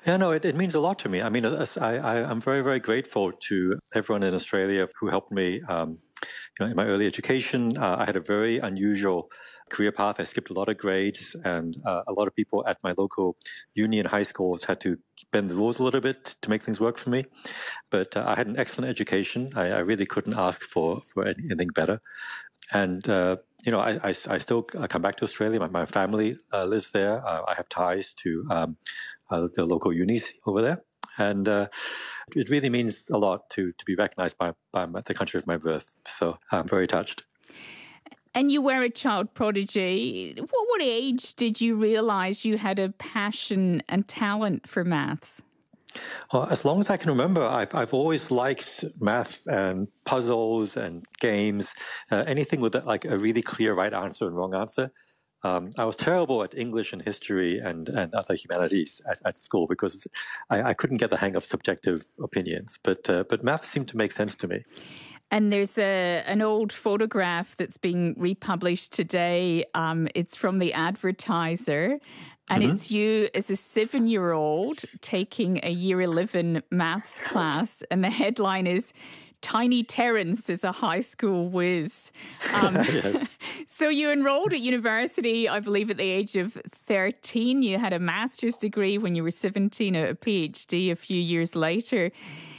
Yeah, no, it means a lot to me. I mean, I'm very, very grateful to everyone in Australia who helped me. In my early education, I had a very unusual career path. I skipped a lot of grades, and a lot of people at my local uni and high schools had to bend the rules a little bit to make things work for me. But I had an excellent education. I really couldn't ask for anything better. And I still come back to Australia. My family lives there. I have ties to the local unis over there, and it really means a lot to be recognized by the country of my birth. So I'm very touched. And you were a child prodigy. What age did you realize you had a passion and talent for maths? Well, as long as I can remember, I've always liked math and puzzles and games, anything with like a really clear right answer and wrong answer. I was terrible at English and history and other humanities at school because I couldn't get the hang of subjective opinions. But math seemed to make sense to me. And there's an old photograph that's being republished today. It's from the Advertiser. And it's you as a 7-year-old taking a year 11 maths class. And the headline is, Tiny Terence is a high school whiz. Yes. So you enrolled at university, I believe, at the age of 13. You had a master's degree when you were 17, a PhD a few years later.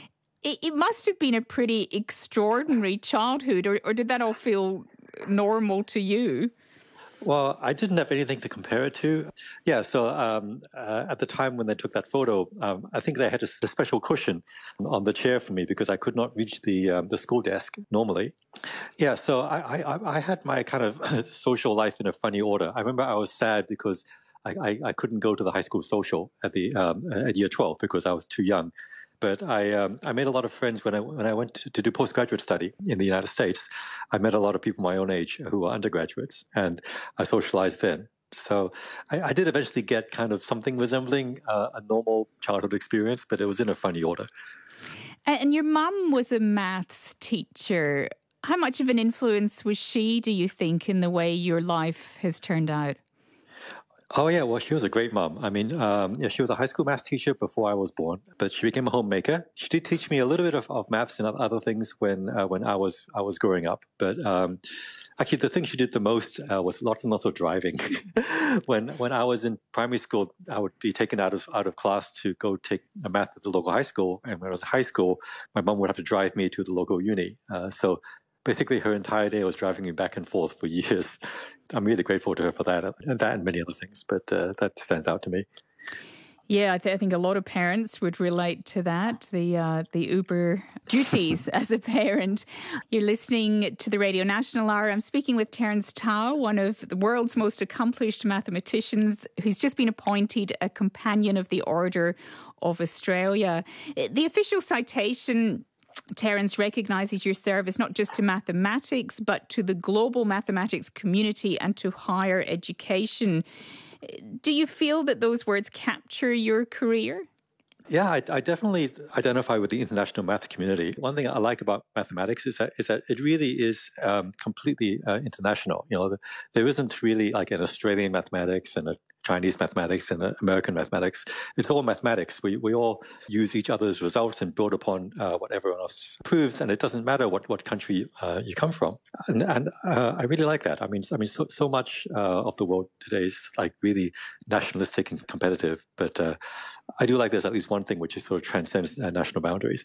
It must have been a pretty extraordinary childhood, or did that all feel normal to you? Well, I didn't have anything to compare it to. Yeah, so at the time when they took that photo, I think they had a special cushion on the chair for me because I could not reach the school desk normally. Yeah, so I had my kind of social life in a funny order. I remember I was sad because I couldn't go to the high school social at year 12 because I was too young. But I made a lot of friends when I went to do postgraduate study in the United States. I met a lot of people my own age who were undergraduates, and I socialized then. So I did eventually get kind of something resembling a normal childhood experience, but it was in a funny order. And your mum was a maths teacher. How much of an influence was she, do you think, in the way your life has turned out? Oh, yeah. Well, she was a great mom. I mean, she was a high school math teacher before I was born, but she became a homemaker. She did teach me a little bit of maths and other things when I was growing up. But actually, the thing she did the most was lots and lots of driving. When I was in primary school, I would be taken out of class to go take a math at the local high school. And when I was in high school, my mom would have to drive me to the local uni. So basically, her entire day was driving me back and forth for years. I'm really grateful to her for that and many other things, but that stands out to me. Yeah, I think a lot of parents would relate to that, the Uber duties as a parent. You're listening to the Radio National Hour. I'm speaking with Terence Tao, one of the world's most accomplished mathematicians, who's just been appointed a Companion of the Order of Australia. The official citation, Terence, recognises your service not just to mathematics, but to the global mathematics community and to higher education. Do you feel that those words capture your career? Yeah, I definitely identify with the international math community. One thing I like about mathematics is that it really is completely international. There isn't really like an Australian mathematics and a Chinese mathematics and American mathematics. It's all mathematics. We all use each other's results and build upon what everyone else proves, and it doesn't matter what country you come from. And I really like that. I mean, so much of the world today is like really nationalistic and competitive, but I do like there's at least one thing which is sort of transcends national boundaries.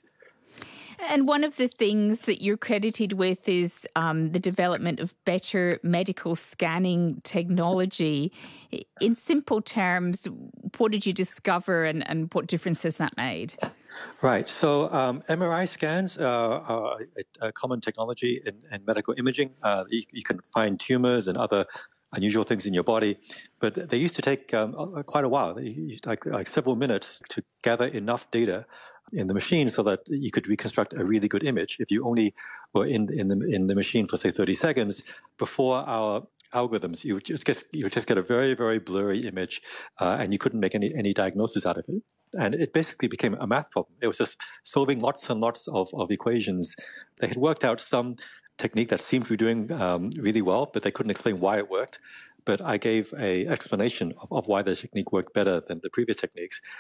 And one of the things that you're credited with is the development of better medical scanning technology. In simple terms, what did you discover and what difference has that made? Right. So MRI scans are a common technology in medical imaging. You can find tumors and other unusual things in your body, but they used to take quite a while, like several minutes to gather enough data in the machine so that you could reconstruct a really good image. If you only were in the machine for say 30 seconds, before our algorithms, you would just get a very, very blurry image, and you couldn't make any diagnosis out of it. And it basically became a math problem. It was just solving lots and lots of equations. They had worked out some technique that seemed to be doing really well, but they couldn't explain why it worked. But I gave an explanation of why the technique worked better than the previous techniques.